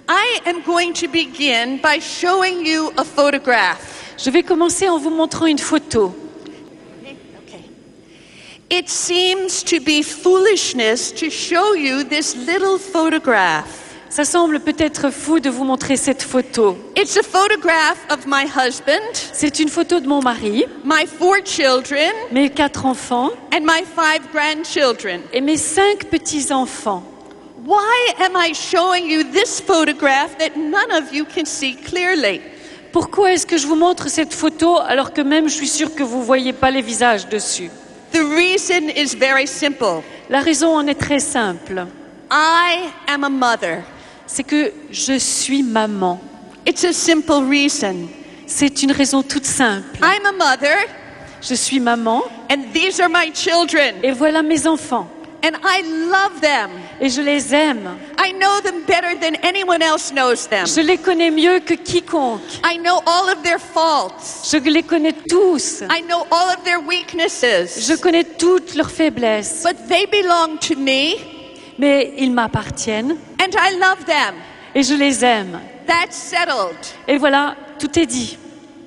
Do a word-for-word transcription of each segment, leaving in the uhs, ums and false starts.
I am going to begin by showing you a photograph. Je vais commencer en vous montrant une photo. Okay. It seems to be foolishness to show you this little photograph. Ça semble peut-être fou de vous montrer cette photo. It's a photograph of my husband, C'est une photo de mon mari, my four children, mes quatre enfants and my five grandchildren. et mes cinq petits-enfants. Why am I showing you this photograph that none of you can see clearly? Pourquoi est-ce que je vous montre cette photo alors que même je suis sûre que vous ne voyez pas les visages dessus? The reason is very simple. La raison en est très simple. I am a mother. C'est que je suis maman. It's a simple reason. C'est une raison toute simple. I'm a mother, Je suis maman and these are my children, et voilà mes enfants. and I love them. Et je les aime. I know them better than anyone else knows them. Je les connais mieux que quiconque. I know all of their faults. Je les connais tous. I know all of their weaknesses. Je connais toutes leurs faiblesses. But they belong to me, Mais ils m'appartiennent and I love them. et je les aime. That's settled. Et voilà, tout est dit.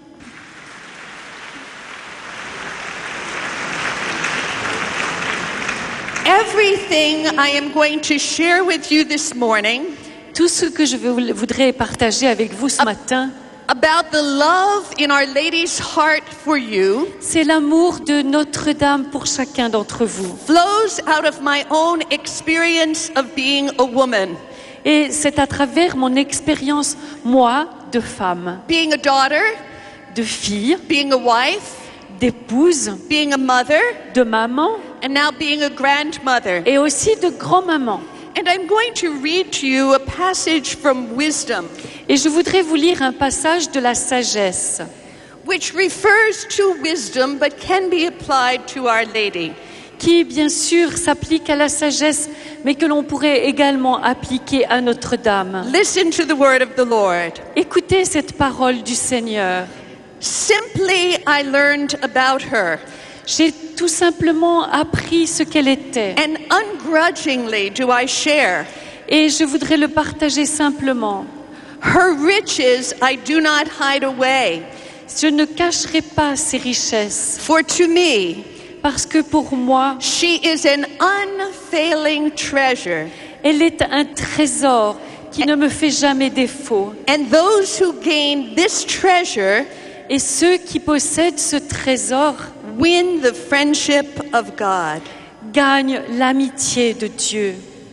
Everything I am going to share with you this morning Tout ce que je veux- voudrais partager avec vous ce matin, about the love in Our Lady's heart for you c'est l'amour de Notre-Dame pour chacun d'entre vous. flows out of my own experience of being a woman, Et c'est à travers mon expérience, moi, de femme, being a daughter, de fille, being a wife, d'épouse, being a mother, de maman and now being a grandmother. et aussi de grand-maman. And I'm going to read to you a passage from Wisdom, Et je voudrais vous lire un passage de la sagesse, which refers to wisdom but can be applied to Our Lady. qui bien sûr s'applique à la sagesse, mais que l'on pourrait également appliquer à Notre-Dame. Listen to the word of the Lord. Écoutez cette parole du Seigneur. Simply, I learned about her, J'ai tout simplement appris ce qu'elle était. and ungrudgingly do I share. Et je voudrais le partager simplement. Her riches I do not hide away, Je ne cacherai pas ses richesses, for to me parce que pour moi, she is an unfailing treasure, elle est un trésor qui ne me fait jamais défaut. and those who gain this treasure Et ceux qui possèdent ce trésor win the friendship of God. gagnent l'amitié de Dieu.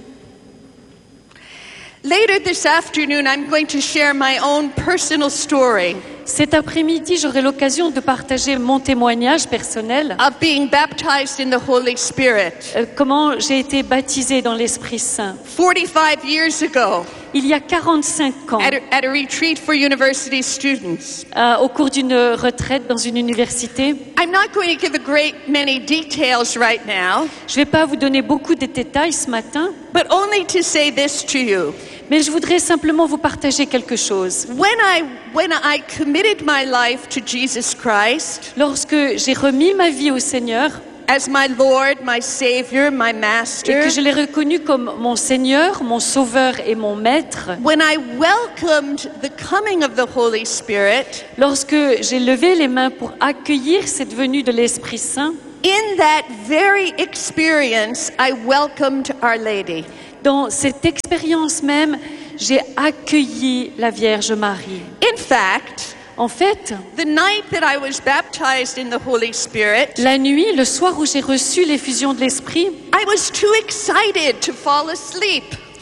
Later this afternoon, I'm going to share my own personal story Cet après-midi, j'aurai l'occasion de partager mon témoignage personnel, of being baptized in the Holy Spirit. euh, comment j'ai été baptisée dans l'Esprit Saint. forty-five years ago, Il y a quarante-cinq ans, at a, at a retreat for university students. euh, au cours d'une retraite dans une université. I'm not going to give a great many details right now, Je ne vais pas vous donner beaucoup de détails ce matin, but only to say this to you. mais je voudrais simplement vous partager quelque chose. When I, when I committed my life to Jesus Christ Lorsque j'ai remis ma vie au Seigneur as my Lord, my Savior, my et Master, que je l'ai reconnu comme mon Seigneur, mon Sauveur et mon Maître, when I welcomed the coming of the Holy Spirit, lorsque j'ai levé les mains pour accueillir cette venue de l'Esprit Saint, in that very experience, I welcomed Our Lady. dans cette expérience même, j'ai accueilli la Vierge Marie. In fact, En fait, the night that I was baptized in the Holy Spirit, la nuit, le soir où j'ai reçu l'effusion de l'Esprit, I was too excited to fall asleep.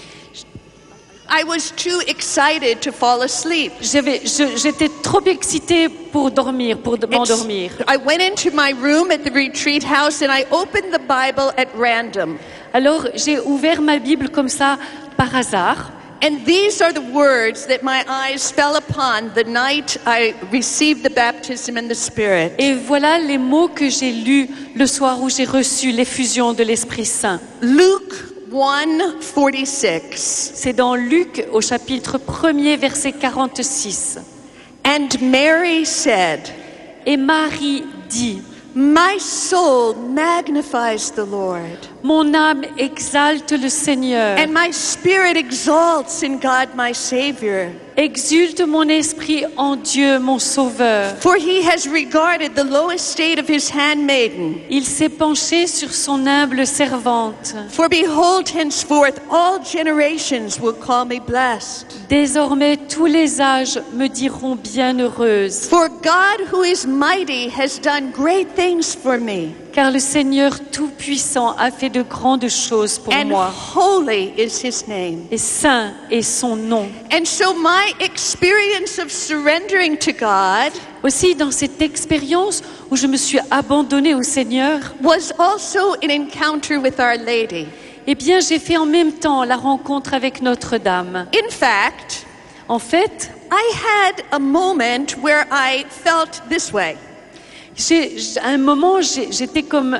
I was too excited to fall asleep. j'avais- je- j'étais trop excitée pour dormir, pour de- m'endormir. I went into my room at the retreat house and I opened the Bible at random. Alors j'ai ouvert ma Bible comme ça, par hasard. And these are the words that my eyes fell upon the night I received the baptism in the Spirit. Et voilà les mots que j'ai lus le soir où j'ai reçu l'effusion de l'Esprit Saint. Luke one forty-six. C'est dans Luc au chapitre premier, verset quarante-six. And Mary said, Et Marie dit, My soul magnifies the Lord, Mon âme exalte le Seigneur. and my spirit exalts in God my Savior. Exulte mon esprit en Dieu, mon Sauveur. For he has regarded the low estate of his handmaiden. Il s'est penché sur son humble servante. For behold, henceforth all generations will call me blessed. Désormais, tous les âges me diront bienheureuse, For God who is mighty has done great things for me, car le Seigneur Tout-Puissant a fait de grandes choses pour and moi. holy is his name. Et saint est son nom. And so my experience of surrendering to God Aussi, dans cette expérience où je me suis abandonnée au Seigneur, was also an encounter with Our Lady. eh bien, j'ai fait en même temps la rencontre avec Notre-Dame. In fact, En fait, I had a moment where I felt this way. j'ai, j'- à un moment, j'ai- j'étais comme,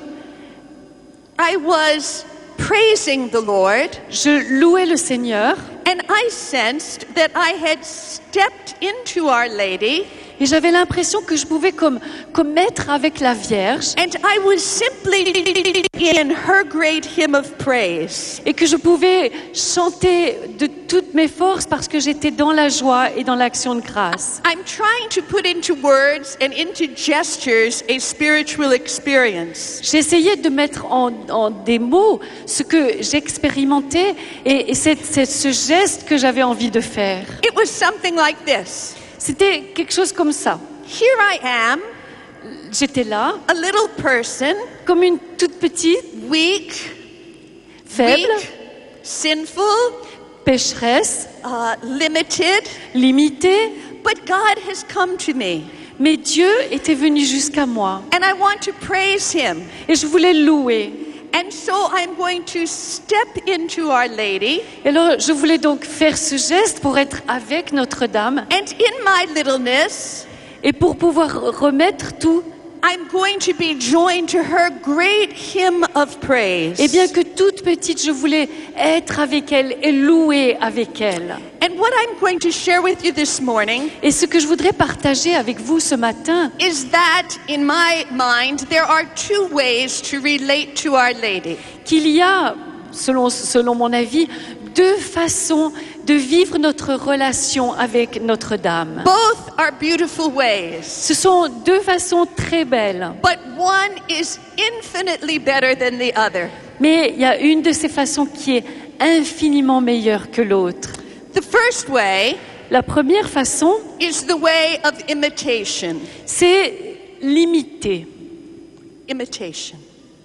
I was praising the Lord, je louais le Seigneur, and I sensed that I had stepped into Our Lady, et j'avais l'impression que je pouvais comme, comme être avec la Vierge, and I was simply in her great hymn of praise. et que je pouvais chanter de toutes mes forces parce que j'étais dans la joie et dans l'action de grâce. I'm trying to put into words and into gestures a spiritual experience. J'ai essayé de mettre en, en des mots ce que j'expérimentais et, et c'est, c'est ce geste que j'avais envie de faire. It was something like this. C'était quelque chose comme ça. Here I am, J'étais là, a little person, comme une toute petite, weak, faible, weak, sinful, pécheresse, uh, limited, limitée, but God has come to me, mais Dieu était venu jusqu'à moi and I want to praise him. et je voulais le louer. And so I'm going to step into Our Lady, Et alors, je voulais donc faire ce geste pour être avec Notre-Dame and in my littleness, et pour pouvoir remettre tout, I'm going to be joined to her great hymn of praise. et bien que toute petite, je voulais être avec elle et louer avec elle. And what I'm going to share with you this morning Et ce que je voudrais partager avec vous ce matin, is that in my mind there are two ways to relate to Our Lady. qu'il y a, selon, selon mon avis, deux façons de vivre notre relation avec Notre-Dame. Both are beautiful ways, Ce sont deux façons très belles, but one is infinitely better than the other. mais il y a une de ces façons qui est infiniment meilleure que l'autre. The first way La première façon, is the way of imitation. c'est l'imiter. Imitation.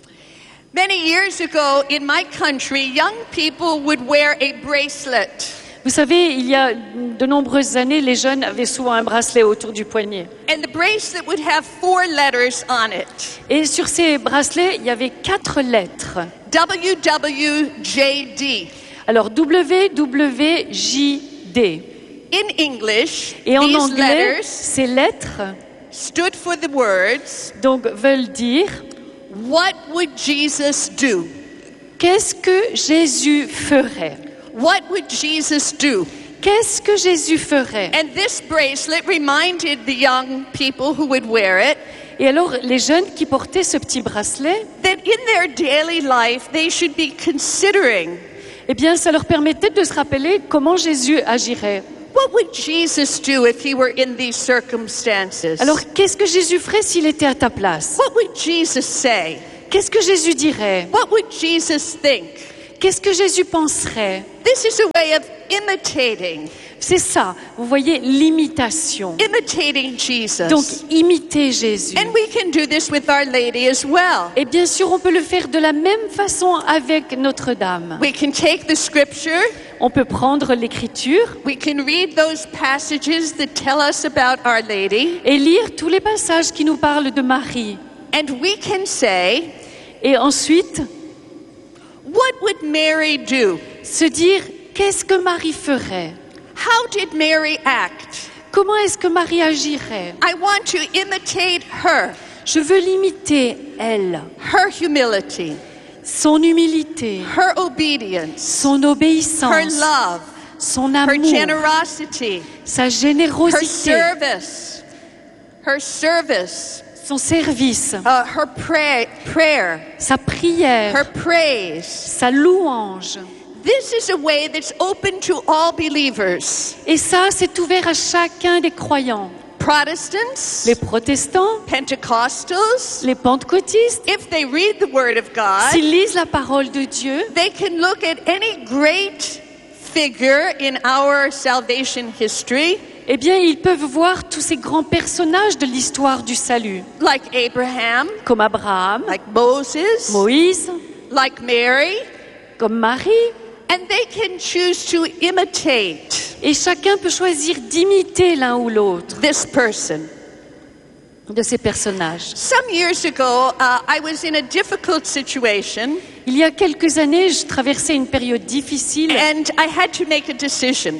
Many years ago in my country, young people would wear a bracelet. Vous savez, il y a de nombreuses années, les jeunes avaient souvent un bracelet autour du poignet. And the bracelet would have four letters on it. Et sur ces bracelets, il y avait quatre lettres. W W J D. Alors, W W J D. In English, Et en these anglais, letters ces lettres stood for the words, donc, veulent dire what would Jesus do? qu'est-ce que Jésus ferait? What would Jesus do? Qu'est-ce que Jésus ferait? And this bracelet reminded the young people who would wear it Et alors, les jeunes qui portaient ce petit bracelet, that in their daily life they should be considering, eh bien, ça leur permettait de se rappeler comment Jésus agirait. what would Jesus do if he were in these circumstances? Alors, qu'est-ce que Jésus ferait s'il était à ta place? What would Jesus say? Qu'est-ce que Jésus dirait? What would Jesus think? Qu'est-ce que Jésus penserait? This is a way of imitating, C'est ça, vous voyez, l'imitation. imitating Jesus. Donc, imiter Jésus. And we can do this with Our Lady as well. Et bien sûr, on peut le faire de la même façon avec Notre-Dame. We can take the scripture, On peut prendre l'Écriture we can read those passages that tell us about Our Lady, et lire tous les passages qui nous parlent de Marie. and we can say, Et ensuite, what would Mary do? se dire, qu'est-ce que Marie ferait? How did Mary act? Comment est-ce que Marie agirait? I want to imitate her, Je veux l'imiter, elle, her humility, son humilité, her obedience, son her obéissance, love, son her amour, generosity, sa her générosité, service, her service, son service, uh, her pray- prayer, sa prière, her praise. sa louange. This is a way that's open to all believers. Et ça, c'est ouvert à chacun des croyants. Protestants, Les protestants, Pentecostals, les pentecôtistes, if they read the Word of God, s'ils lisent la parole de Dieu, they can look at any great figure in our salvation history, eh bien, ils peuvent voir tous ces grands personnages de l'histoire du salut, like Abraham, comme Abraham, like Moses, Moïse, like Mary, comme Marie. and they can choose to imitate Et chacun peut choisir d'imiter l'un ou l'autre this person. de ces personnages. Some years ago, uh, I was in a difficult situation, Il y a quelques années, je traversais une période difficile. and I had to make a decision.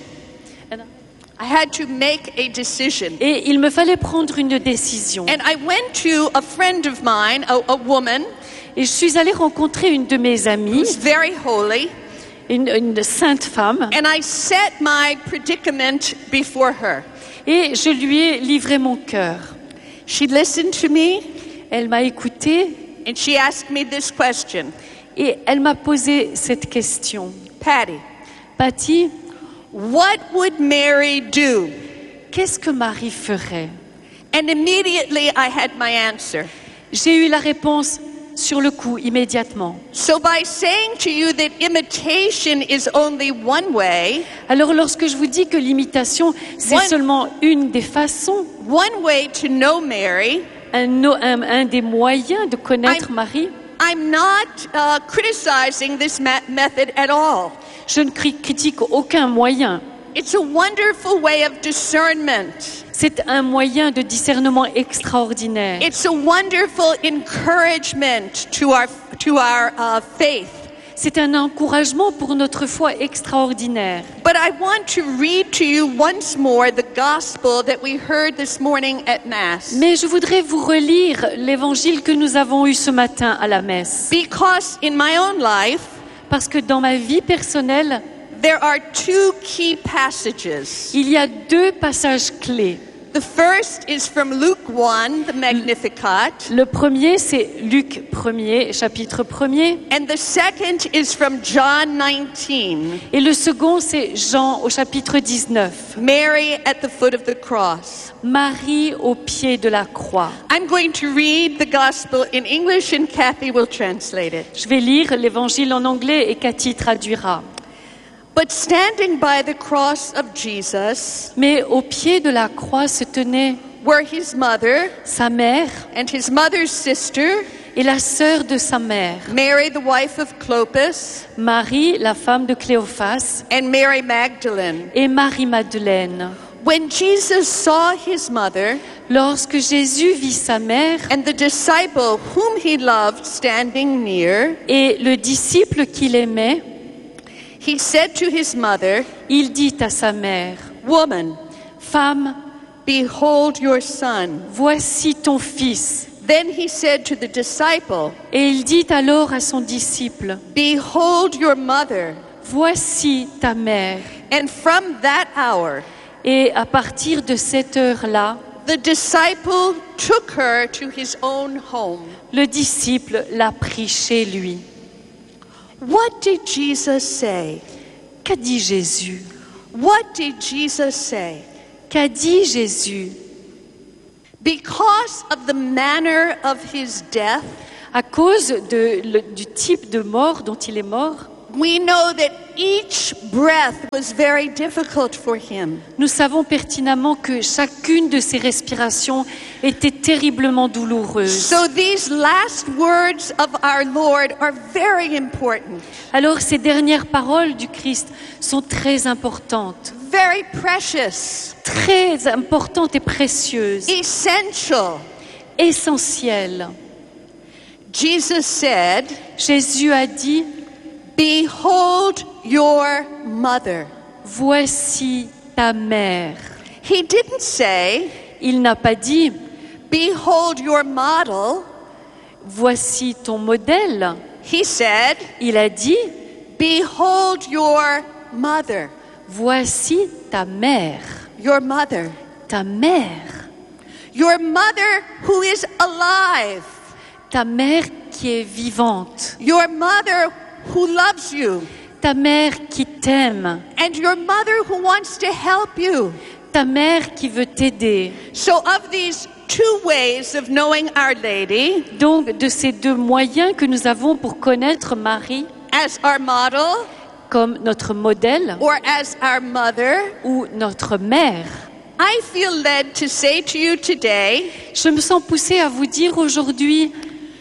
I had to make a decision. Et il me fallait prendre une décision. And I went to a friend of mine, a, a woman Et je suis allée rencontrer une de mes amies, who's very holy, une, une sainte femme, and I set my predicament before her. et je lui ai livré mon cœur. She listened to me, Elle m'a écoutée and she asked me this question. et elle m'a posé cette question. Patty, Patty, what would Mary do? qu'est-ce que Marie ferait? And immediately I had my answer. J'ai eu la réponse sur le coup, immédiatement. So by saying to you that imitation is only one way, Alors lorsque je vous dis que l'imitation, c'est One- seulement une des façons, one way to know Mary, un, no- un- un des moyens de connaître I'm- Marie, I'm not uh, criticizing this ma- method at all. je ne cri- critique aucun moyen. It's a wonderful way of discernment. C'est un moyen de discernement extraordinaire. It's a wonderful encouragement to our to our uh, faith. C'est un encouragement pour notre foi extraordinaire. But I want to read to you once more the gospel that we heard this morning at Mass. Mais je voudrais vous relire l'évangile que nous avons eu ce matin à la messe. Because in my own life, Parce que dans ma vie personnelle, there are two key passages. il y a deux passages clés. The first is from Luke one, the Magnificat, Le premier, c'est Luc premier, chapitre premier. and the second is from John nineteen, Et le second, c'est Jean au chapitre dix-neuf. Mary at the foot of the cross. Marie au pied de la croix. I'm going to read the gospel in English and Kathy will translate it. Je vais lire l'évangile en anglais et Cathy traduira. But standing by the cross of Jesus Mais au pied de la croix se tenait were his mother sa mère and his mother's sister, et la sœur de sa mère, Mary the wife of Clopas, Marie, la femme de Cléophas, and Mary Magdalene. et Marie-Madeleine. When Jesus saw his mother Lorsque Jésus vit sa mère and the disciple whom he loved standing near, et le disciple qu'il aimait, he said to his mother, il dit à sa mère, "Woman, Femme, behold your son." voici ton fils. Then he said to the disciple, Et il dit alors à son disciple, "Behold your mother." voici ta mère. And from that hour, Et à partir de cette heure-là, the disciple took her to his own home. le disciple l'a pris chez lui. What did Jesus say? Qu'a dit Jésus? What did Jesus say? Qu'a dit Jésus? Because of the manner of his death, À cause de, le- du type de mort dont il est mort, we know that each breath was very difficult for him. nous savons pertinemment que chacune de ses respirations était terriblement douloureuse. So these last words of our Lord are very important, Alors ces dernières paroles du Christ sont très importantes, very precious, très importantes et précieuses, essential. essentielles. Jesus said, Jésus a dit, "Behold your mother." voici ta mère. He didn't say, Il n'a pas dit, "Behold your model." voici ton modèle. He said, Il a dit, "Behold your mother." voici ta mère. Your mother. Ta mère. Your mother who is alive. Ta mère qui est vivante. Your mother who loves you. Ta mère qui t'aime. And your mother who wants to help you. Ta mère qui veut t'aider. So of these two ways of knowing Our Lady, Donc, de ces deux moyens que nous avons pour connaître Marie as our model comme notre modèle or as our mother, ou notre mère, I feel led to say to you today, je me sens poussée à vous dire aujourd'hui,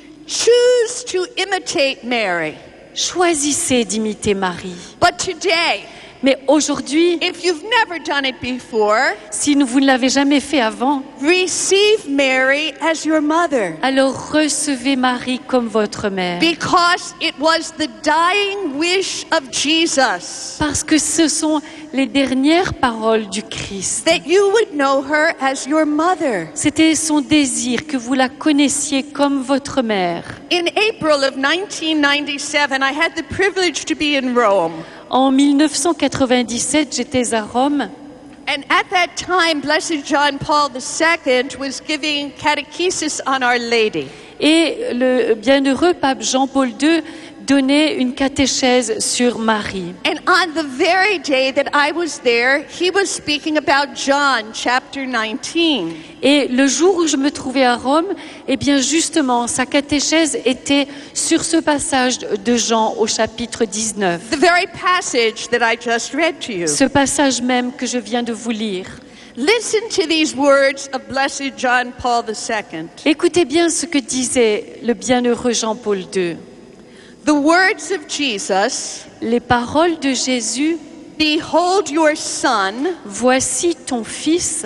choose to imitate Mary. choisissez d'imiter Marie. But today, Mais aujourd'hui, if you've never done it before, si vous ne l'avez jamais fait avant, receive Mary as your mother. alors recevez Marie comme votre mère. Because it was the dying wish of Jesus Parce que ce sont les dernières paroles du Christ. that you would know her as your mother. C'était son désir que vous la connaissiez comme votre mère. In April of nineteen ninety-seven, I had the privilege to be in Rome. En mille neuf cent quatre-vingt-dix-sept, j'étais à Rome And at that time, Blessed John Paul the Second was giving catechesis on Our Lady. et le bienheureux pape Jean-Paul deux donnait une catéchèse sur Marie. And on the very day that I was there, he was speaking about John chapter nineteen. Et le jour où je me trouvais à Rome, eh bien justement, sa catéchèse était sur ce passage de Jean au chapitre dix-neuf. The very passage that I just read to you. Ce passage même que je viens de vous lire. Listen to these words of Blessed John Paul the Second. Écoutez bien ce que disait le bienheureux Jean-Paul deux. The words of Jesus, Les paroles de Jésus, behold your son, voici ton fils,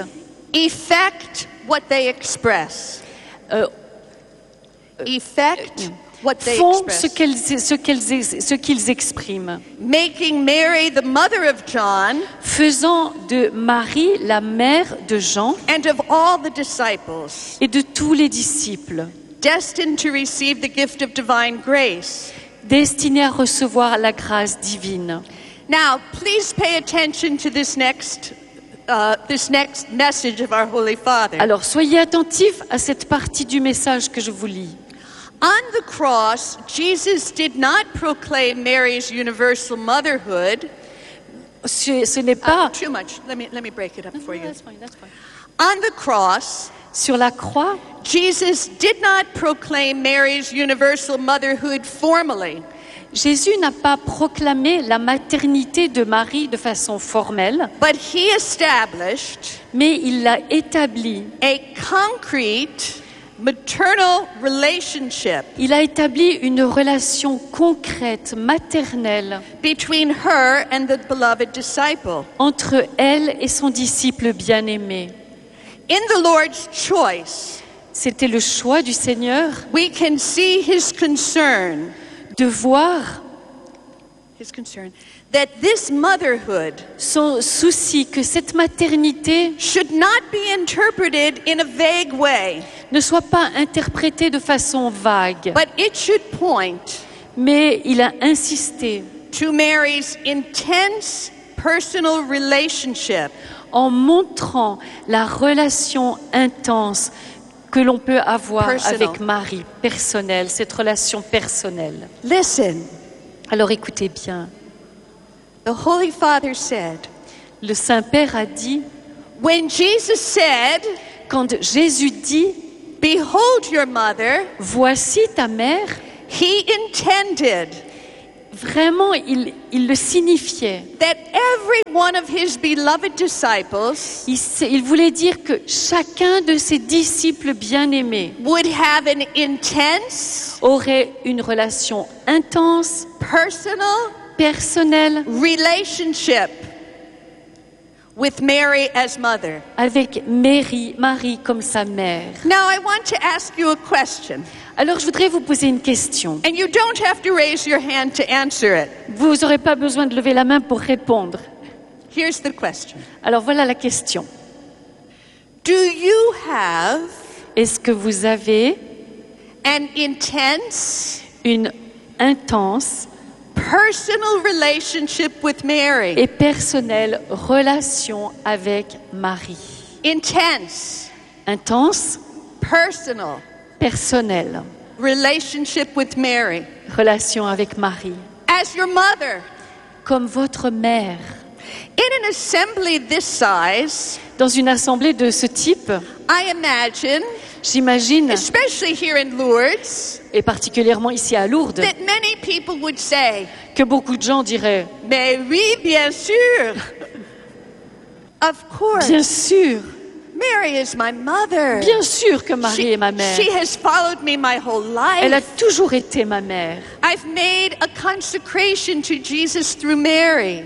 effect what they express. euh, Effect what they font express. ce qu'elles- ce qu'elles ex- ce qu'ils expriment, Making Mary the mother of John faisant de Marie la mère de Jean and of all the disciples, et de tous les disciples, destined to receive the gift of divine grace. destinés à recevoir la grâce divine. Now, please pay attention to this next, uh, this next message of our Holy Father. Alors soyez attentifs à cette partie du message que je vous lis. On the cross, Jesus did not proclaim Mary's universal motherhood. Ce, ce n'est Uh, pas too much. Let me let me break it up for you. That's fine, that's fine. On the cross, Sur la croix, Jesus did not proclaim Mary's universal motherhood formally. Jésus n'a pas proclamé la maternité de Marie de façon formelle, But he established mais il l'a établie. a concrete maternal relationship Il a établi une relation concrète, maternelle, between her and the beloved disciple. entre elle et son disciple bien-aimé. In the Lord's choice, C'était le choix du Seigneur we can see his concern, de voir his concern that this motherhood son souci que cette maternité should not be interpreted in a vague way, ne soit pas interprétée de façon vague, but it should point mais il a insisté to Mary's intense personal relationship en montrant la relation intense que l'on peut avoir Personal. avec Marie, personnelle, cette relation personnelle. Listen, Alors écoutez bien, the Holy Father said, le Saint-Père a dit, when Jesus said, quand Jésus dit behold your mother, « Voici ta mère », he intended vraiment il, il le signifiait. that every one of his beloved disciples Il, s- il voulait dire que chacun de ses disciples bien-aimés would have an intense, aurait une relation intense, personal personnelle, relationship with Mary as mother. avec Marie, Marie comme sa mère. Now I want to ask you a question, Alors je voudrais vous poser une question. and you don't have to raise your hand to answer it. Vous n'aurez pas besoin de lever la main pour répondre. Here's the question. Alors voilà la question. Do you have Est-ce que vous avez an intense, une intense personal relationship with Mary? et personnelle relation avec Marie? Intense. intense, personal personnelle, relationship with Mary relation avec Marie, as your mother. comme votre mère. In an assembly this size, Dans une assemblée de ce type, I imagine, j'imagine, especially here in Lourdes, et particulièrement ici à Lourdes, that many people would say, que beaucoup de gens diraient mais oui, bien sûr. Of course. bien sûr, Mary is my mother. bien sûr que Marie She, est ma mère. she has followed me my whole Elle a life. toujours été ma mère. I've made a consecration to Jesus through Mary.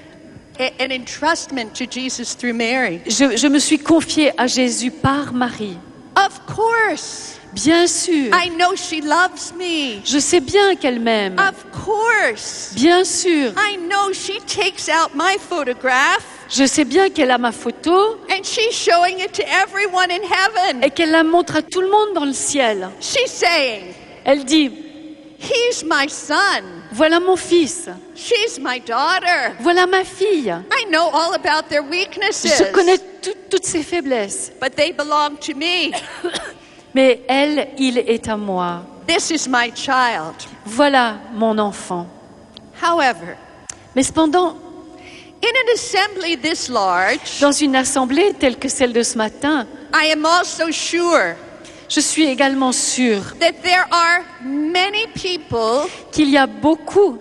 A- An entrustment to Jesus through Mary. Je, je me suis confiée à Jésus par Marie. Of course. Bien sûr. I know she loves me. Je sais bien qu'elle m'aime. Of course. Bien sûr. I know she takes out my photograph Je sais bien qu'elle a ma photo and she's showing it to everyone in heaven. et qu'elle la montre à tout le monde dans le ciel. She's saying, Elle dit, he's my son. voilà mon fils, She's my daughter. voilà ma fille. I know all about their weaknesses, Je connais tout- toutes ses faiblesses. but they belong to me. Mais elle, il est à moi. This is my child. Voilà mon enfant. However, Mais cependant, in an assembly this large, dans une assemblée telle que celle de ce matin, I am also sure je suis également sûre that there are many people qu'il y a beaucoup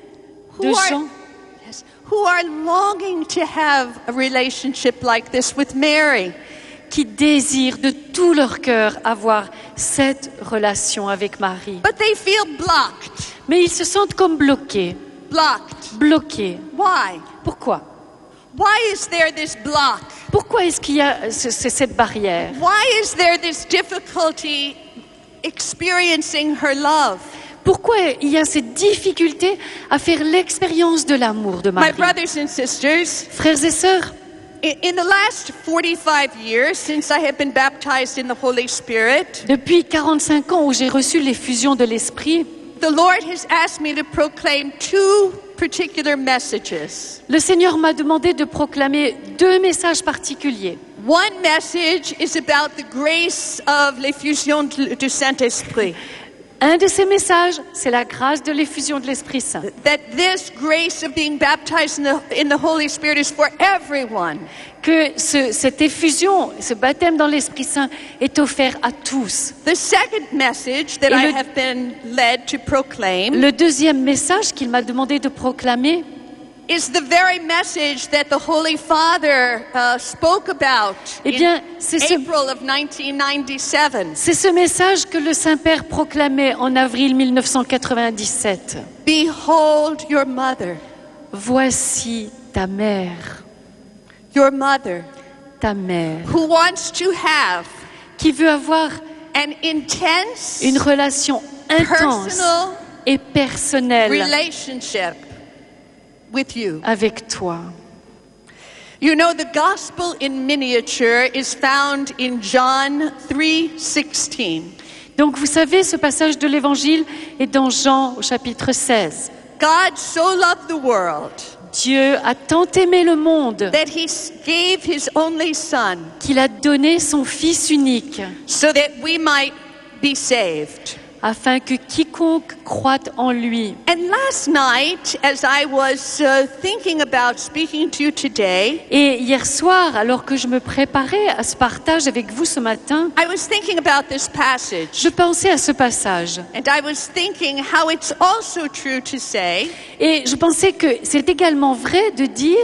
de who are, gens yes, who are longing to have a relationship like this with Mary. qui désirent de tout leur cœur avoir cette relation avec Marie. But they feel blocked. Mais ils se sentent comme bloqués, Blocked. bloqués. Why? Pourquoi? Why is there this block? Pourquoi est-ce qu'il y a ce- ce- cette barrière? Why is there this difficulty experiencing her love? Pourquoi il y a cette difficulté à faire l'expérience de l'amour de My Marie? brothers and sisters, Frères et sœurs, in in the last forty-five years since I have been baptized in the Holy Spirit, depuis quarante-cinq ans où j'ai reçu l'effusion de l'Esprit, the Lord has asked me to proclaim two particular messages. le Seigneur m'a demandé de proclamer deux messages particuliers. One message is about the grace of l'effusion du du Saint-Esprit. Un de ces messages, c'est la grâce de l'effusion de l'Esprit Saint. That this grace of being baptized in the, in the Holy Spirit is for everyone. Que ce- cette effusion, ce baptême dans l'Esprit Saint est offert à tous. The second message that Et I le- have been led to proclaim Le deuxième message qu'il m'a demandé de proclamer, is the very message that the Holy Father uh, spoke about Eh in bien, c'est ce- April of nineteen ninety-seven. c'est ce message que le Saint-Père proclamait en avril mille neuf cent quatre-vingt-dix-sept. Behold your mother, Voici ta mère, your mother, ta mère, who wants to have qui veut avoir an intense, une relation intense personal et personnelle relationship with you. avec toi. You know, the gospel in miniature is found in John three sixteen. Donc vous savez, ce passage de l'Évangile est dans Jean au chapitre seize. God so loved the world Dieu a tant aimé le monde that he gave his only son qu'il a donné son Fils unique so that we might be saved. afin que quiconque croit en lui. And last night, as I was uh, thinking about speaking to you today, Et hier soir, alors que je me préparais à ce partage avec vous ce matin, I was thinking about this passage. je pensais à ce passage. And I was thinking how it's also true to say, Et je pensais que c'est également vrai de dire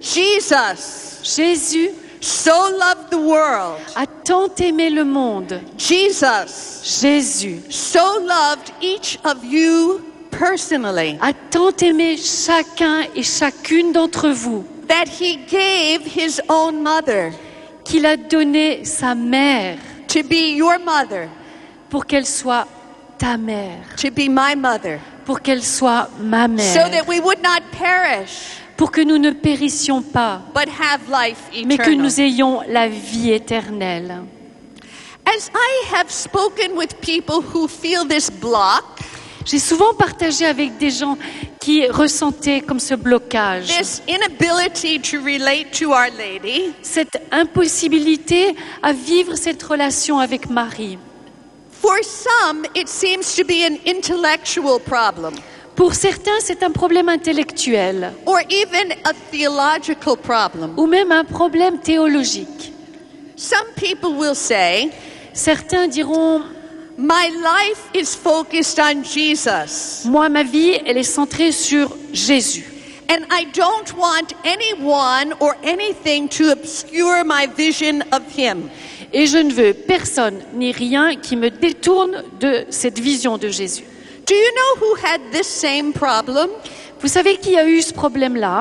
Jesus Jésus so loved the world. a tant aimé le monde. Jesus Jésus so loved each of you personally a tant aimé chacun et chacune d'entre vous that he gave his own mother qu'il a donné sa mère to be your mother, pour qu'elle soit ta mère, to be my mother, pour qu'elle soit ma so mère, that we would not perish pour que nous ne périssions pas, but have life mais que eternal. nous ayons la vie éternelle. As I have spoken with people who feel this block, J'ai souvent partagé avec des gens qui ressentait comme ce blocage, this inability to relate to Our Lady. cette impossibilité à vivre cette relation avec Marie. For some, it seems to be an intellectual problem, Pour certains, c'est un problème intellectuel or even a theological problem. ou même un problème théologique. Some people will say, Certains diront, my life is focused on Jesus, moi, ma vie, elle est centrée sur Jésus. and I don't want anyone or anything to obscure my vision of him. Et je ne veux personne ni rien qui me détourne de cette vision de Jésus. Do you know who had this same problem? Vous savez qui a eu ce problème-là?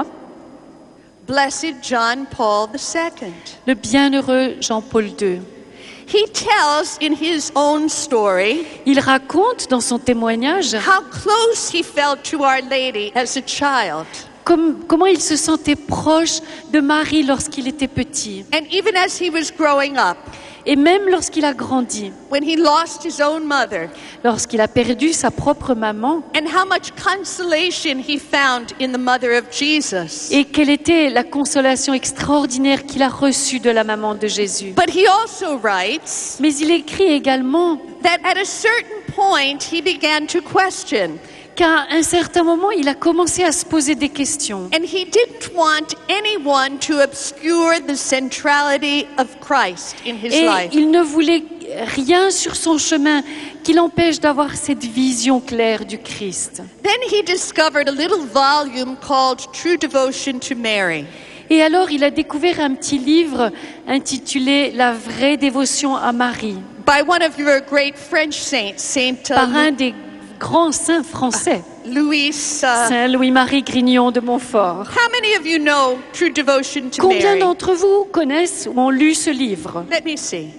Blessed John Paul the Second. Le bienheureux Jean-Paul deux. He tells in his own story Il raconte dans son témoignage how close he felt to Our Lady as a child. comme- comment il se sentait proche de Marie lorsqu'il était petit. And even as he was growing up, Et même lorsqu'il a grandi, when he lost his own mother, lorsqu'il a perdu sa propre maman, and how much consolation he found in the mother of Jesus. et quelle était la consolation extraordinaire qu'il a reçue de la maman de Jésus. But he also writes Mais il écrit également that at a certain point he began to question, qu'à un certain moment, il a commencé à se poser des questions. and he didn't want anyone to obscure the centrality of Christ in his Et life. il ne voulait rien sur son chemin qui l'empêche d'avoir cette vision claire du Christ. Then he discovered a little volume called True Devotion to Mary. Et alors, il a découvert un petit livre intitulé La vraie dévotion à Marie, By one of your great French saints, Saint par un uh, des grands saints français, Louis. Uh, Saint Louis-Marie Grignon de Montfort. how many of you know True Devotion to Combien Mary? d'entre vous connaissent ou ont lu ce livre? Let me see.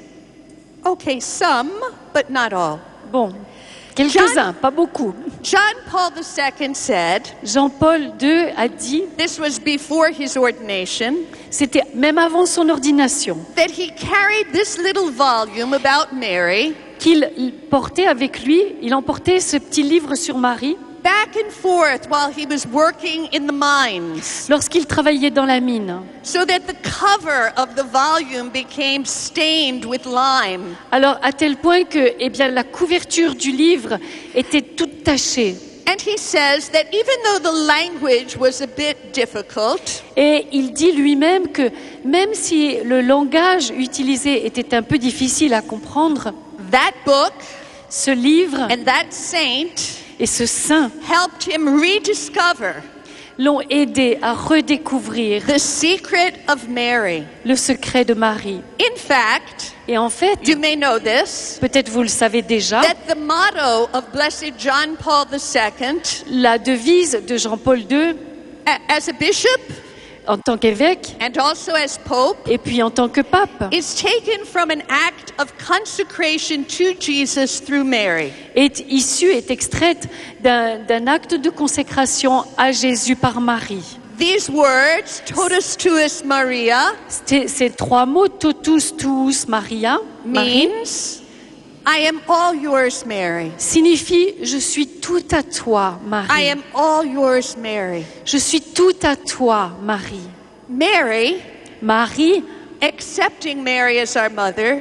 Okay, some, but not all. Bon, quelques-uns, pas beaucoup. John Paul the Second said, Jean-Paul deux a dit, this was before his ordination, c'était même avant son ordination, that he carried this little volume about Mary qu'il portait avec lui, il emportait ce petit livre sur Marie back and forth while he was working in the mines, lorsqu'il travaillait dans la mine. so that the cover of the volume became stained with lime. Alors, à tel point que, eh bien, la couverture du livre était toute tachée. And he says that even though the language was a bit difficult, Et il dit lui-même que même si le langage utilisé était un peu difficile à comprendre, that book ce livre and that saint et ce saint helped him rediscover l'ont aidé à redécouvrir the secret of Mary. le secret de Marie. In fact, Et en fait, you may know this, peut-être vous le savez déjà, that the motto of Blessed John Paul the Second, la devise de Jean-Paul deux, a- as a bishop en tant qu'évêque and also as pope, et puis en tant que pape, is taken from an act of consecration to Jesus through Mary. est issue, est extraite d'un d'un acte de consécration à Jésus par Marie. These words, totus tuus Maria, C'était- Ces trois mots, totus tuus Maria, Marie, means, I am all yours, Mary. signifie je suis tout à toi, I Marie. am all yours, Mary. Je suis tout à toi, Marie. Mary, Marie, accepting Mary as our mother,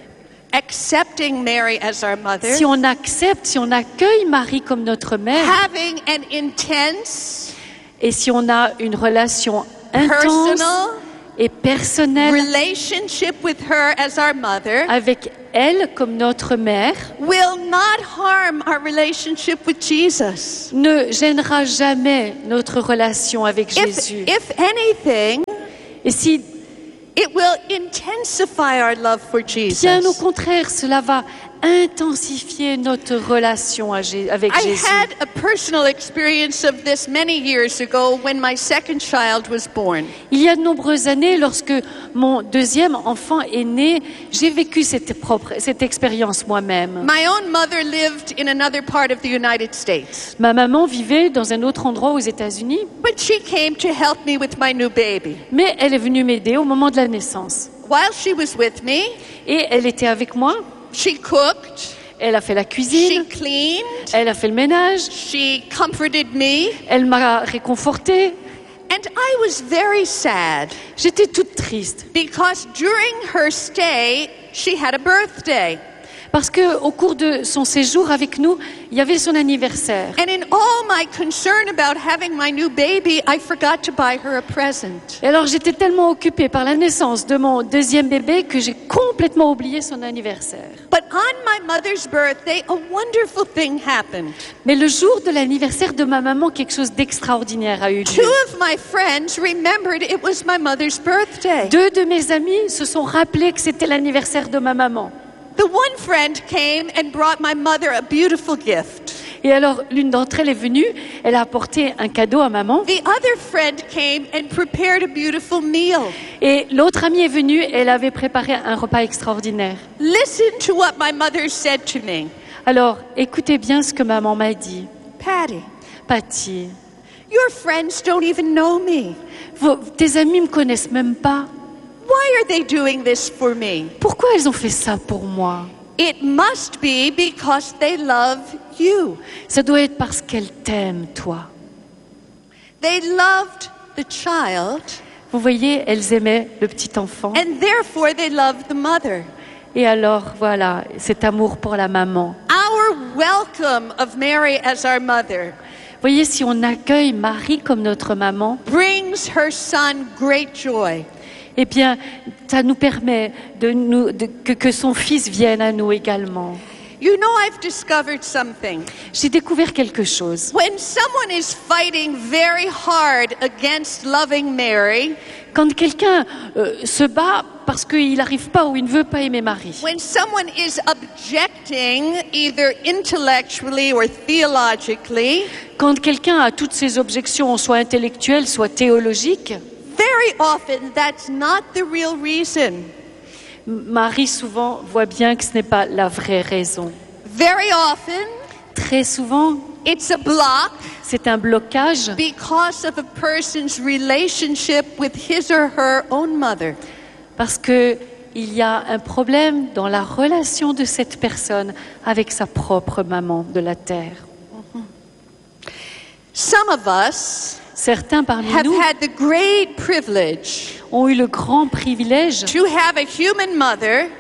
accepting Mary as our mother, si on accepte, si on accueille Marie comme notre mère, having an intense, et si on a une relation intense personal et personnelle relationship with her as our mother, avec elle comme notre mère, will not harm our relationship with Jesus. ne gênera jamais notre relation avec If, Jésus. if anything, Et si, it will intensify our love for bien au Jesus. contraire, cela va intensifier notre relation à Jé- avec I Jésus. had a personal experience of this many years ago when my second child was born. Il y a de nombreuses années, lorsque mon deuxième enfant est né, j'ai vécu cette, propre, cette expérience moi-même. My own mother lived in another part of the United States, Ma maman vivait dans un autre endroit aux États-Unis, but she came to help me with my new baby. mais elle est venue m'aider au moment de la naissance. While she was with me, Et elle était avec moi, she cooked, Elle a fait la She cuisine, cleaned. elle a fait le ménage, She comforted me. elle m'a réconfortée. And I was very sad J'étais toute triste because during her stay, she had a birthday. parce que au cours de son séjour avec nous, il y avait son anniversaire. And in all my concern about having my new baby, I forgot to buy her a present. Et alors j'étais tellement occupée par la naissance de mon deuxième bébé que j'ai complètement oublié son anniversaire. But on my mother's birthday, a wonderful thing happened. Mais le jour de l'anniversaire de ma maman, quelque chose d'extraordinaire a eu lieu. Two of my friends remembered it was my mother's birthday. Deux de mes amis se sont rappelés que c'était l'anniversaire de ma maman. The one friend came and brought my mother a beautiful gift. Et alors, l'une d'entre elles est venue, elle a apporté un cadeau à maman. The other friend came and prepared a beautiful meal. Et l'autre amie est venue, elle avait préparé un repas extraordinaire. Listen to what my mother said to me. Alors, écoutez bien ce que maman m'a dit. Patty, Patty, your friends don't even know me. vos- tes amis me connaissent même pas. Why are they doing this for me? Pourquoi elles ont fait ça pour moi? It must be because they love you. Ça doit être parce qu'elles t'aiment, toi. They loved the child, Vous voyez, elles aimaient le petit enfant. and therefore they loved the mother. Et alors, voilà, cet amour pour la maman. Our welcome of Mary as our mother Vous voyez, si on accueille Marie comme notre maman, brings her son great joy. eh bien, ça nous permet de nous, de- que, que son fils vienne à nous également. You know, I've discovered something. J'ai découvert quelque chose. When someone is fighting very hard against loving Mary, Quand quelqu'un euh, se bat parce qu'il n'arrive pas ou il ne veut pas aimer Marie, when someone is objecting either intellectually or theologically, quand quelqu'un a toutes ses objections, soit intellectuelles, soit théologiques, very often that's not the real reason. Marie souvent voit bien que ce n'est pas la vraie raison. Very often Très souvent, it's a block c'est un blocage because of a person's relationship with his or her own mother. parce que il y a un problème dans la relation de cette personne avec sa propre maman de la terre. Some of us Certains parmi have nous had the great privilege ont eu le grand privilège to have a human mother,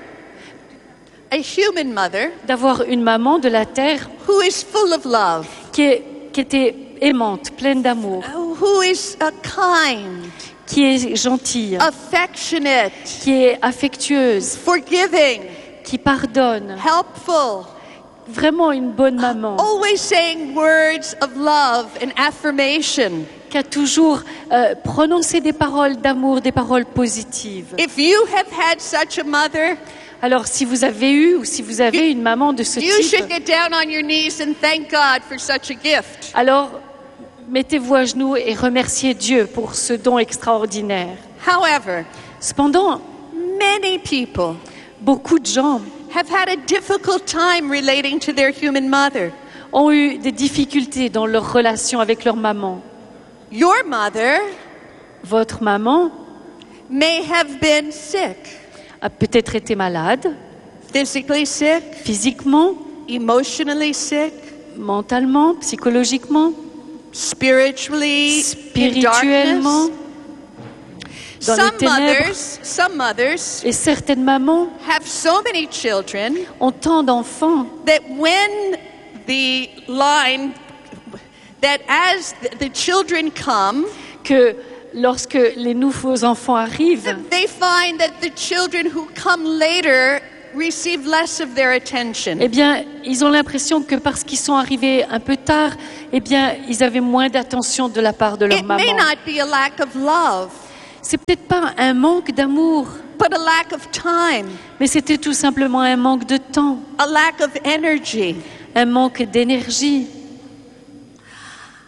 a human mother d'avoir une maman de la terre who is full of love, qui, est- qui était aimante, pleine d'amour, who is uh, kind, qui est gentille, affectionate, qui est affectueuse, forgiving, qui pardonne, helpful, vraiment une bonne maman, always saying words of love and affirmation. qui a toujours euh, prononcé des paroles d'amour, des paroles positives. If you have had such a mother, Alors, si vous avez eu ou si vous avez une maman de ce you type, should get down on your knees and thank God for such a gift. alors mettez-vous à genoux et remerciez Dieu pour ce don extraordinaire. However, Cependant, many people beaucoup de gens have had a difficult time relating to their human mother. ont eu des difficultés dans leur relation avec leur maman. Your mother Votre maman may have been sick, a peut-être été malade, physically sick, physiquement, emotionally sick, mentalement, psychologiquement, spiritually, in spirituellement, darkness. dans les Some ténèbres. mothers, some mothers Et certaines mamans have so many children ont tant d'enfants that when the line, that as the children come, que lorsque les nouveaux enfants arrivent, they find that the children who come later receive less of their attention. eh bien, ils ont l'impression que parce qu'ils sont arrivés un peu tard, eh bien, ils avaient moins d'attention de la part de leur It may maman. not be a lack of love, C'est peut-être pas un manque d'amour, but a lack of time, mais c'était tout simplement un manque de temps, a lack of energy. un manque d'énergie.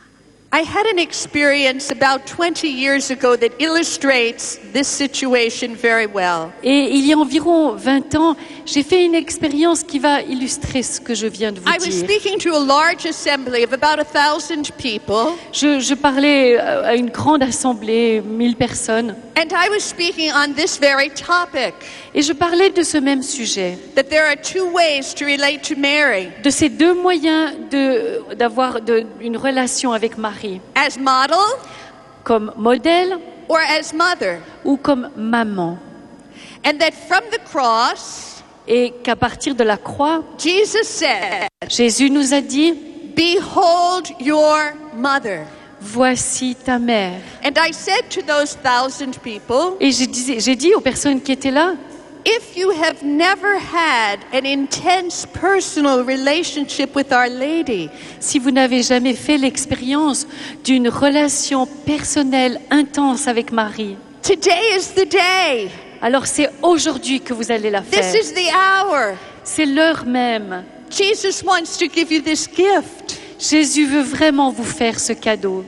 I had an experience about twenty years ago that illustrates this situation very well. Et il y a environ vingt ans, j'ai fait une expérience qui va illustrer ce que je viens de vous I was dire. speaking to a large assembly of about a thousand people, Je, je parlais à une grande assemblée, mille personnes, and I was speaking on this very topic, et je parlais de ce même sujet, that there are two ways to relate to Mary, de ces deux moyens de, d'avoir de, une relation avec Marie, as model comme modèle or as mother, ou comme maman. and that from the cross, Et qu'à partir de la croix, Jesus said, Jésus nous a dit, "Behold your mother." voici ta mère. And I said to those thousand people, Et j'ai dit, j'ai dit aux personnes qui étaient là, if you have never had an intense personal relationship with Our Lady, si vous n'avez jamais fait l'expérience d'une relation personnelle intense avec Marie, today is the day. alors c'est aujourd'hui que vous allez la This faire. is the hour. C'est l'heure même. Jesus wants to give you this gift. Jésus veut vraiment vous faire ce cadeau.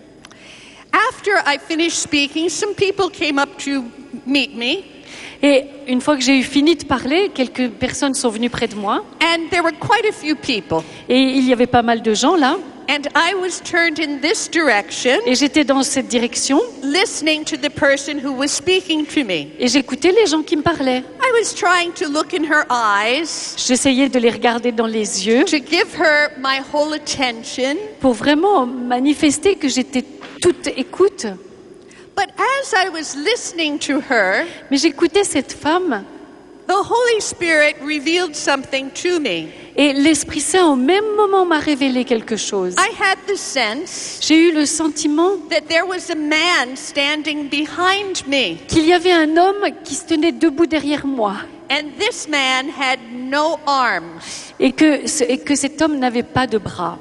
After I finished speaking, some people came up to meet me, Et une fois que j'ai eu fini de parler, quelques personnes sont venues près de moi. and there were quite a few people. Et il y avait pas mal de gens là. And I was turned in this direction, Et j'étais dans cette direction. listening to the person who was speaking to me. Et j'écoutais les gens qui me parlaient. I was trying to look in her eyes, J'essayais de les regarder dans les yeux to give her my whole attention. pour vraiment manifester que j'étais toute écoute. But as I was listening to her, Mais j'écoutais cette femme the Holy Spirit revealed something to me. et l'Esprit Saint au même moment m'a révélé quelque chose. I had the sense J'ai eu le sentiment that there was a man standing behind me, qu'il y avait un homme qui se tenait debout derrière moi and this man had no arms. et que, ce- et que cet homme n'avait pas de bras.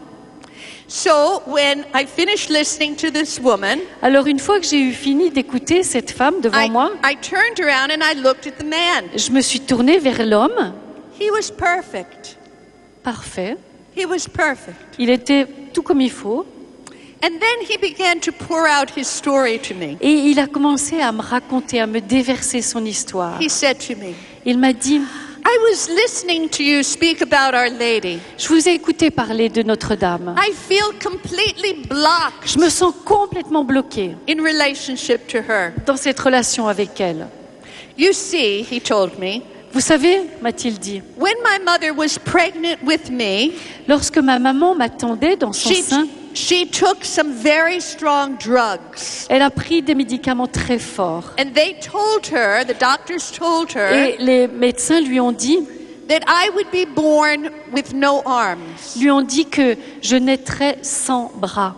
So when I finished listening to this woman, Alors une fois que j'ai eu fini d'écouter cette femme devant I, moi, I turned around and I looked at the man. je me suis tournée vers l'homme. He was perfect. Parfait. He was perfect. Il était tout comme il faut. And then he began to pour out his story to me. Et il a commencé à me raconter, à me déverser son histoire. He said to me, Il m'a dit, I was listening to you speak about Our Lady. je vous ai écouté parler de Notre-Dame. I feel completely blocked Je me sens complètement bloquée in relationship to her. dans cette relation avec elle. You see, he told me, Vous savez, m'a-t-il dit, when my mother was pregnant with me, lorsque ma maman m'attendait dans son she, sein, she took some very strong drugs. elle a pris des médicaments très forts. And they told her, the doctors told her, Et les médecins lui ont dit, that I would be born with no arms. lui ont dit que je naîtrais sans bras.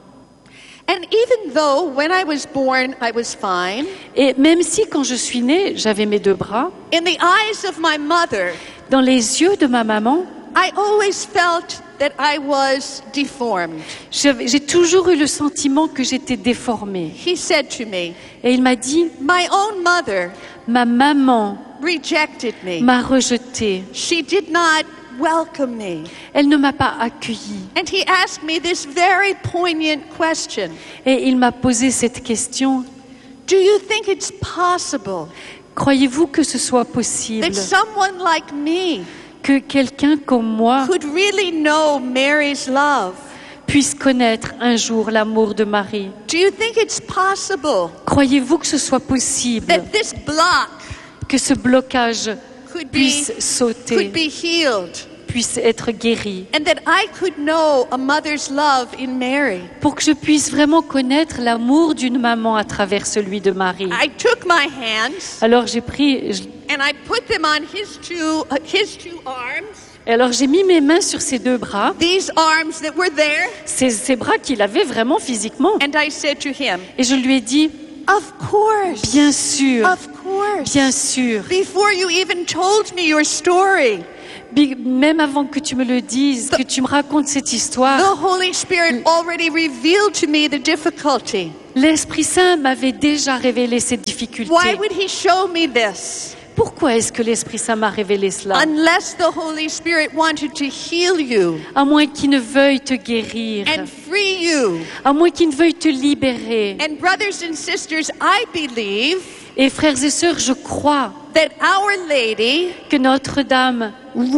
And even though when I was born I was fine, Et même si quand je suis née, j'avais mes deux bras, in the eyes of my mother, dans les yeux de ma maman, I always felt that I was deformed. j'avais- j'ai toujours eu le sentiment que j'étais déformée. He said to me, Et il m'a dit, my own mother ma maman rejected me. m'a rejetée. She did not welcome me. Elle ne m'a pas accueillie. And he asked me this very poignant question. Et il m'a posé cette question. Do you think it's possible Croyez-vous que ce soit possible that someone like me que quelqu'un comme moi could really know Mary's love? puisse connaître un jour l'amour de Marie? Do you think it's possible Croyez-vous que ce soit possible that this block que ce blocage could be, puisse could sauter, be healed, puisse être guéri, and that I could know a mother's love in Mary? pour que je puisse vraiment connaître l'amour d'une maman à travers celui de Marie? I took my hands Alors j'ai pris, je- and I put them on his two, uh, his two arms, et alors j'ai mis mes mains sur ses deux bras, these arms that were there, ces, ces bras qu'il avait vraiment physiquement, and I said to him, et je lui ai dit, of course, bien sûr, of course. bien sûr, Before you even told me your story, Bi- même avant que tu me le dises, que tu me racontes cette the histoire, Holy Spirit already revealed to me the difficulty. l'Esprit Saint m'avait déjà révélé ces difficultés. Why would he show me this? pourquoi est-ce que l'Esprit Saint m'a révélé cela? Unless the Holy Spirit wanted to heal you À moins qu'il ne veuille te guérir, and free you. à moins qu'il ne veuille te libérer. And brothers and sisters, I believe Et frères et sœurs, je crois that Our Lady que Notre-Dame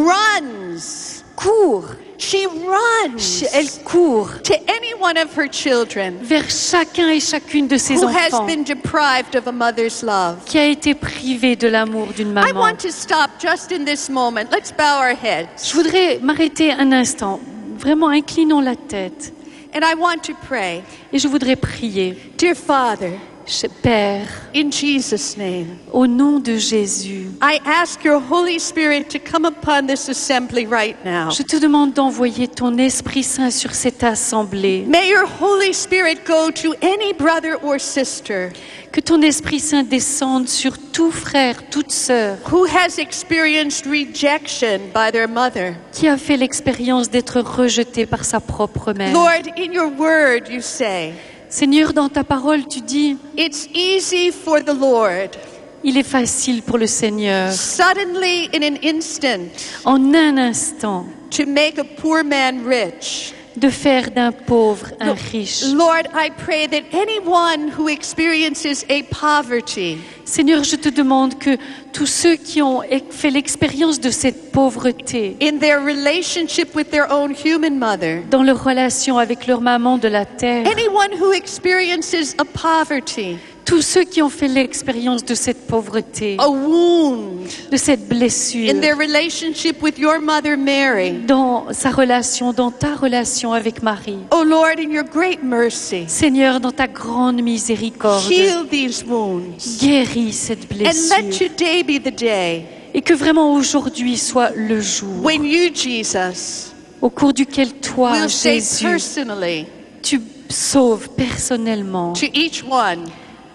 runs. court, She runs elle court to any one of her children vers chacun et chacune de ses who has enfants been deprived of a mother's love. qui a été privé de l'amour d'une I maman. want to stop just in this moment. Let's bow our heads. Je voudrais m'arrêter un instant, vraiment inclinons la tête, And I want to pray. et je voudrais prier. Dear Father, Ch- Père, in Jesus' name, au nom de Jésus, I ask your Holy Spirit to come upon this assembly right now. je te demande d'envoyer ton Esprit Saint sur cette assemblée. May your Holy Spirit go to any brother or sister Que ton Esprit Saint descende sur tout frère, toute sœur who has experienced rejection by their mother. qui a fait l'expérience d'être rejeté par sa propre mère. Lord, in your word you say, Seigneur, dans ta parole, tu dis, it's easy for the Lord, il est facile pour le Seigneur, suddenly in an instant, en un instant, to make a poor man rich. de faire d'un pauvre un riche. Lord, I pray that anyone who experiences a poverty, Seigneur, je te demande que tous ceux qui ont fait l'expérience de cette pauvreté in their relationship with their own human mother, dans leur relation avec leur maman de la terre, anyone who experiences a poverty, tous ceux qui ont fait l'expérience de cette pauvreté, a wound de cette blessure, in their relationship with your mother Mary, dans sa relation, dans ta relation avec Marie. oh Lord, in your great mercy, Seigneur, dans ta grande miséricorde, heal these wounds. guéris cette And let blessure. today be the day Et que vraiment aujourd'hui soit le jour when you, Jesus, au cours duquel toi, will say Jésus, personally tu sauves personnellement. to each one,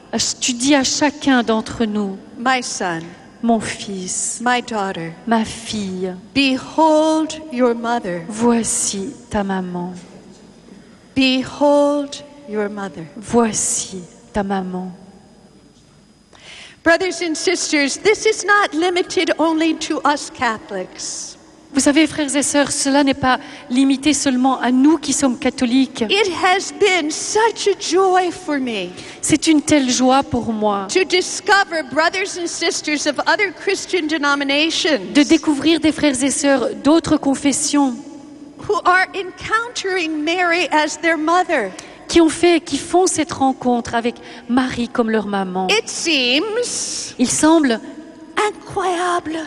Tu dis à chacun d'entre nous, my son, mon fils, my daughter, ma fille, behold your mother. voici ta maman, Behold your mother. voici ta maman. Brothers and sisters, this is not limited only to us Catholics. Vous savez, frères et sœurs, cela n'est pas limité seulement à nous qui sommes catholiques. It has been such a joy for me C'est une telle joie pour moi to discover brothers and sisters of other Christian denominations de découvrir des frères et sœurs d'autres confessions who are encountering Mary as their mother. qui ont fait, qui font cette rencontre avec Marie comme leur maman. It seems Il semble, incroyable.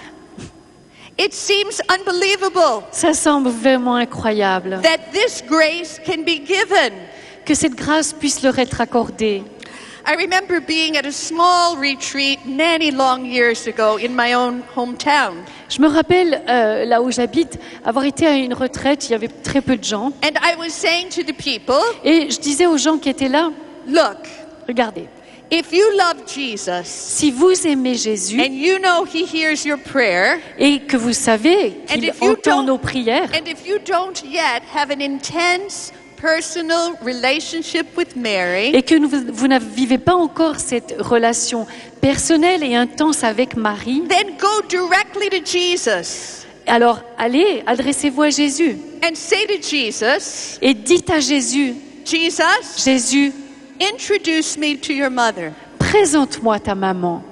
It seems unbelievable ça semble vraiment incroyable that this grace can be given. que cette grâce puisse leur être accordée. I remember being at a small retreat many long years ago in my own hometown. Je me rappelle, euh, là où j'habite, avoir été à une retraite, il y avait très peu de gens. And I was saying to the people, Et je disais aux gens qui étaient là, look, regardez, if you love Jesus si vous aimez Jésus and you know he hears your prayer, et que vous savez qu'il if you entend don't- nos prières, and if you don't yet have an intense personal relationship with Mary, et que nous- vous ne vivez pas encore cette relation personnelle et intense avec Marie, then go directly to Jesus alors allez, adressez-vous à Jésus and say to Jesus, et dites à Jésus, Jesus, Jésus, introduce me to your mother. présente-moi ta maman.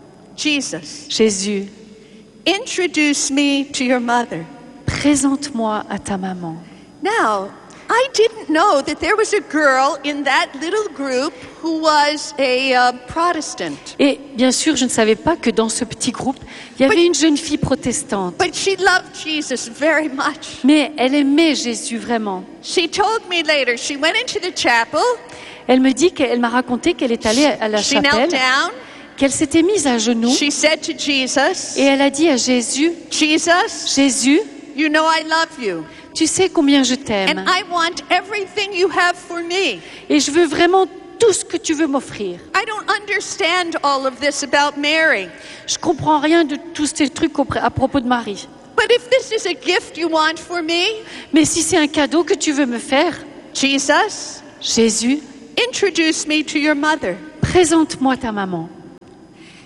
Jesus, Jésus, introduce me to your mother. présente-moi à ta maman. Now, I didn't know that there was a girl in that little group who was a uh, Protestant. Et bien sûr, je ne savais pas que dans ce petit groupe, il y avait une jeune fille protestante. But she loved Jesus very much. Mais elle aimait Jésus vraiment. She told me later, she went into the chapel, Elle me dit qu'elle m'a raconté qu'elle est allée à la she knelt chapelle, down, qu'elle s'était mise à genoux she said to Jesus, et elle a dit à Jésus, Jesus, Jésus, you know I love you, tu sais combien je and t'aime I want everything you have for me. et je veux vraiment tout ce que tu veux m'offrir. I don't understand all of this about Mary, Je comprends rien de tous ces trucs auprès- à propos de Marie. but if this is a gift you want for me, Mais si c'est un cadeau que tu veux me faire, Jesus, Jésus, introduce me to your mother. présente-moi ta maman.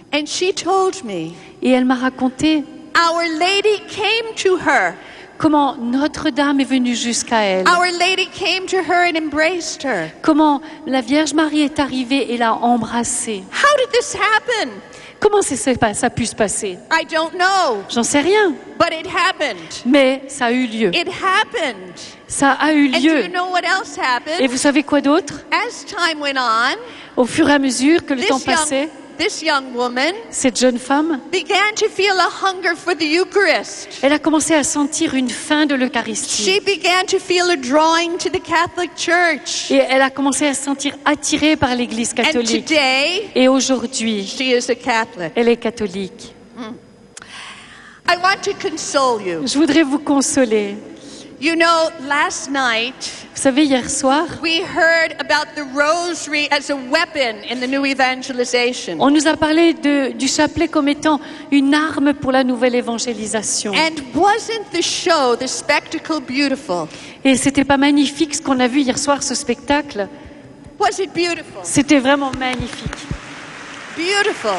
And she told me, Et elle m'a raconté Our Lady came to her. comment Notre-Dame est venue jusqu'à elle. Our Lady came to her and embraced her. Comment la Vierge Marie est arrivée et l'a embrassée. How did this happen? Comment c'est- ça a pu se passer? I don't know, J'en sais rien. but it happened. Mais ça a eu lieu. It happened. Ça a eu And do lieu. you know what else Et happened? vous savez quoi d'autre? As time went on, Au fur et à mesure que le temps this young, passait, this young woman cette jeune femme, began to feel a hunger for the Eucharist. elle a commencé à sentir une faim de She l'Eucharistie. began to feel a drawing to the Catholic Church. Et elle a commencé à se sentir attirée par l'Église And catholique. today, Et aujourd'hui, she is a Catholic. elle est catholique. I want to console you. Je voudrais vous consoler. You know, last night, Vous savez, hier soir, we heard about the rosary as a weapon in the new evangelization. on nous a parlé de, du chapelet comme étant une arme pour la nouvelle évangélisation. And wasn't the show, the spectacle, beautiful? Et c'était pas magnifique ce qu'on a vu hier soir, ce spectacle? Was it beautiful? C'était vraiment magnifique. Beautiful.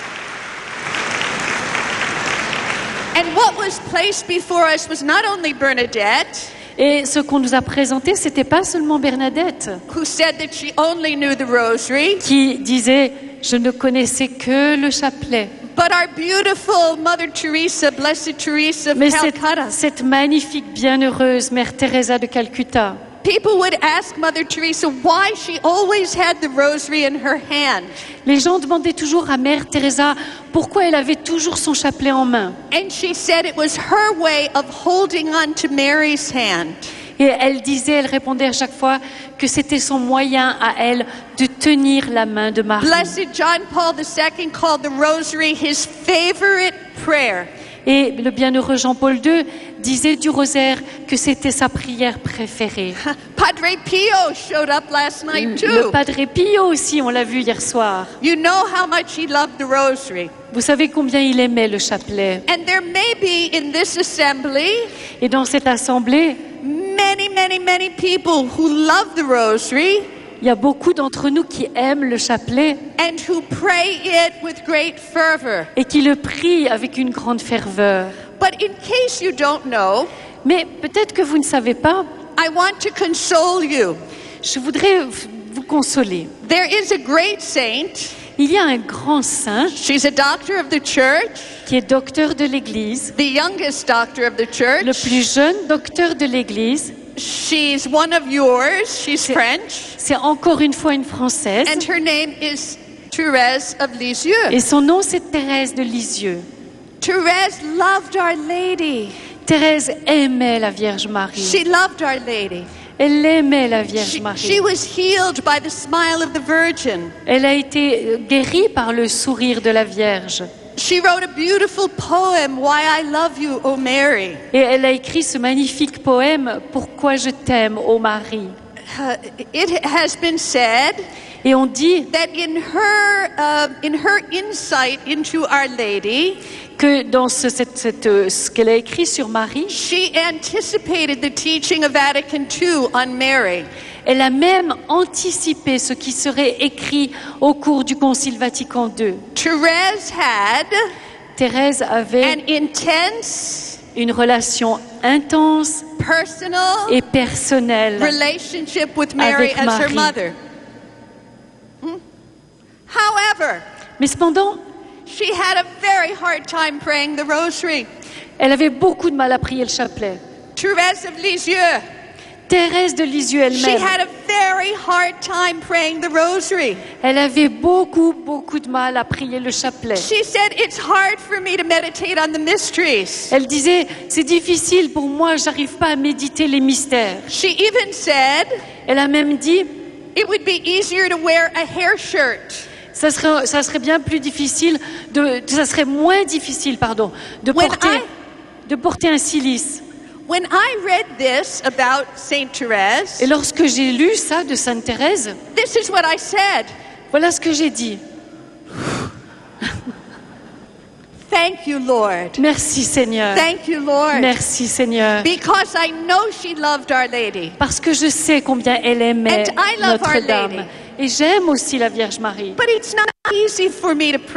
And what was placed before us was not only Bernadette, Et ce qu'on nous a présenté, c'était pas seulement Bernadette who said that she only knew the rosary, qui disait « Je ne connaissais que le chapelet ». but our beautiful Mother Teresa, Blessed Teresa of Mais cette, Calcutta. cette magnifique, bienheureuse Mère Teresa de Calcutta, People would ask Mother Teresa why she always had the rosary in her hand. les gens demandaient toujours à Mère Teresa pourquoi elle avait toujours son chapelet en main. And she said it was her way of holding on to Mary's hand. Et elle disait, elle répondait à chaque fois que c'était son moyen à elle de tenir la main de Marie. Blessed John Paul the Second called the rosary his favorite prayer. Et le bienheureux Jean-Paul deux disait du rosaire que c'était sa prière préférée. Padre Pio showed up last night Le too. Padre Pio aussi, on l'a vu hier soir. You know how much he loved the rosary. Vous savez combien il aimait le chapelet. And there may be in this assembly Et dans cette assemblée, many, many, many people who love the rosary il y a beaucoup d'entre nous qui aiment le chapelet and who pray it with great fervor. et qui le prient avec une grande ferveur. But in case you don't know, Mais peut-être que vous ne savez pas, I want to console you. je voudrais vous consoler. There is a great saint. Il y a un grand saint She's a doctor of the church, qui est docteur de l'Église, the youngest doctor of the church. le plus jeune docteur de l'Église. She's one of yours. She's French. C'est encore une fois une Française. And her name is Thérèse of Lisieux. Et son nom, c'est Thérèse de Lisieux. Thérèse loved Our Lady. Thérèse aimait la Vierge Marie. She loved Our Lady. Elle aimait la Vierge She, Marie. she was healed by the smile of the Virgin. Elle a été guérie par le sourire de la Vierge. She wrote a beautiful poem, Why I Love You, O Mary. Et elle a écrit ce magnifique poème, Pourquoi je t'aime, ô Marie. Uh, it has been said Et on dit that in her, uh, in her insight into Our Lady, que dans ce, cette, cette, euh, ce qu'elle a écrit sur Marie, she anticipated the teaching of Vatican two on Mary. elle a même anticipé ce qui serait écrit au cours du Concile Vatican deux. Thérèse had Thérèse avait an intense, une relation intense personal et personnelle relationship with Mary Avec as her Marie. mother. Hmm? However, Mais cependant, she had a very hard time praying the rosary. elle avait beaucoup de mal à prier le chapelet. Thérèse of Lisieux, Thérèse de Lisieux she elle-même, had a very hard time praying the rosary. elle avait beaucoup, beaucoup de mal à prier le chapelet. She said, it's hard for me to meditate on the mysteries. Elle disait, c'est difficile pour moi, j'arrive pas à méditer les mystères. She even said, Elle a même dit, it would be easier to wear a hair shirt. ça serait, ça serait bien plus difficile, de, ça serait moins difficile, pardon, de When porter, I- de porter un cilice. When I read this about Saint Therese, Et lorsque j'ai lu ça de Sainte Thérèse, this is what I said. voilà ce que j'ai dit. Thank you, Lord. Merci Seigneur. Thank you, Lord. Merci Seigneur. Because I know she loved Our Lady. Parce que je sais combien elle aimait And I love Our Notre-Dame. Lady. Et j'aime aussi la Vierge Marie. But it's not easy for me to pray